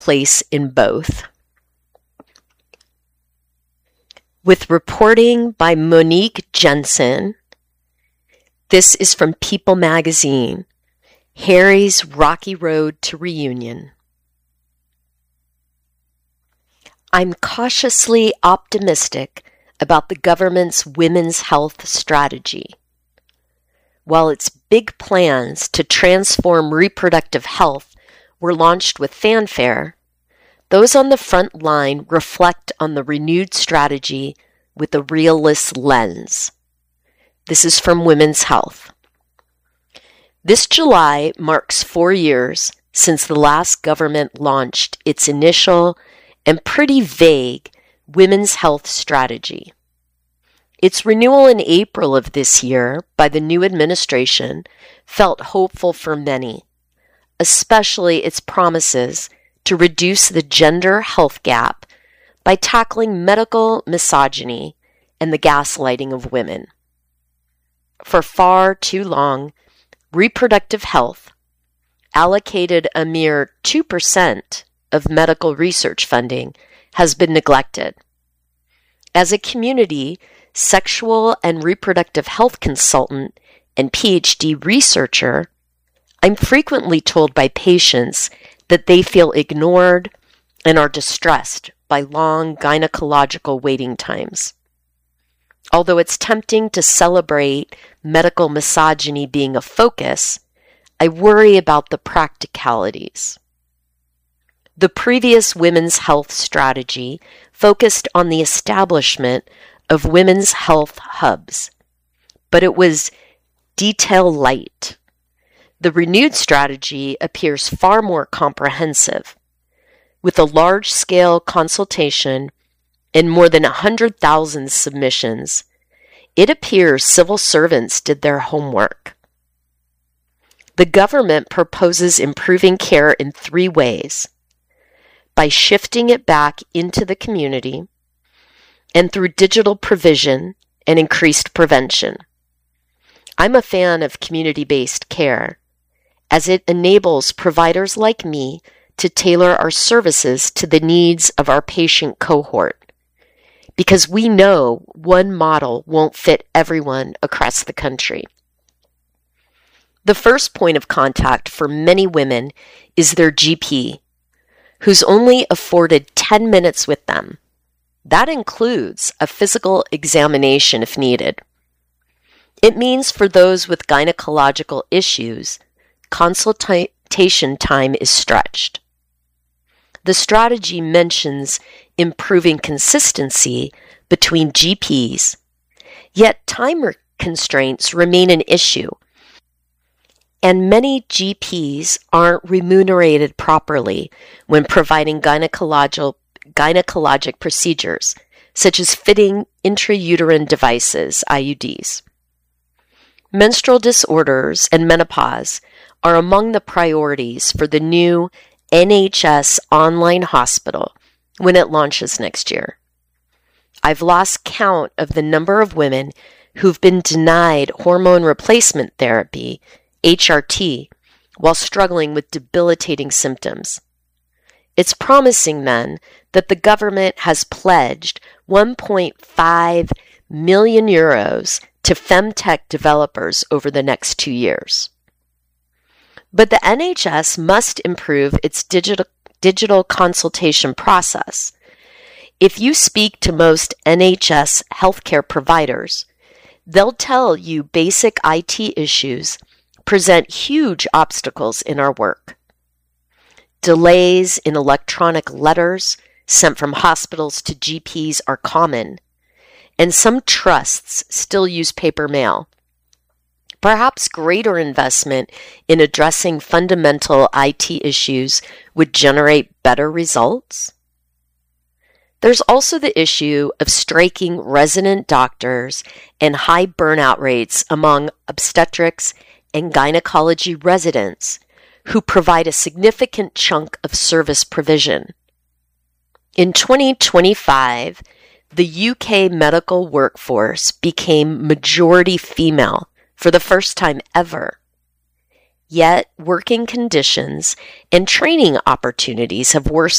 place in both. With reporting by Monique Jensen. This is from People magazine, Harry's Rocky Road to Reunion. I'm cautiously optimistic about the government's women's health strategy. While its big plans to transform reproductive health were launched with fanfare, those on the front line reflect on the renewed strategy with a realist lens. This is from Women's Health. This July marks 4 years since the last government launched its initial and pretty vague women's health strategy. Its renewal in April of this year by the new administration felt hopeful for many, especially its promises to reduce the gender health gap by tackling medical misogyny and the gaslighting of women. For far too long, reproductive health, allocated a mere 2% of medical research funding, has been neglected. As a community sexual and reproductive health consultant and PhD researcher, I'm frequently told by patients that they feel ignored and are distressed by long gynecological waiting times. Although it's tempting to celebrate medical misogyny being a focus, I worry about the practicalities. The previous women's health strategy focused on the establishment of women's health hubs, but it was detail light. The renewed strategy appears far more comprehensive, with a large-scale consultation and more than 100,000 submissions. It appears civil servants did their homework. The government proposes improving care in 3 ways: by shifting it back into the community, and through digital provision and increased prevention. I'm a fan of community-based care, as it enables providers like me to tailor our services to the needs of our patient cohort, because we know one model won't fit everyone across the country. The first point of contact for many women is their GP, who's only afforded 10 minutes with them. That includes a physical examination if needed. It means for those with gynecological issues, consultation time is stretched. The strategy mentions improving consistency between GPs, yet time constraints remain an issue, and many GPs aren't remunerated properly when providing gynecologic procedures, such as fitting intrauterine devices, IUDs. Menstrual disorders and menopause are among the priorities for the new NHS online hospital when it launches next year. I've lost count of the number of women who've been denied hormone replacement therapy, HRT, while struggling with debilitating symptoms. It's promising, then, that the government has pledged 1.5 million euros to femtech developers over the next 2 years. But the NHS must improve its digital consultation process. If you speak to most NHS healthcare providers, they'll tell you basic IT issues present huge obstacles in our work. Delays in electronic letters sent from hospitals to GPs are common, and some trusts still use paper mail. Perhaps greater investment in addressing fundamental IT issues would generate better results. There's also the issue of striking resident doctors and high burnout rates among obstetrics and gynecology residents who provide a significant chunk of service provision. In 2025, the UK medical workforce became majority female for the first time ever. Yet, working conditions and training opportunities have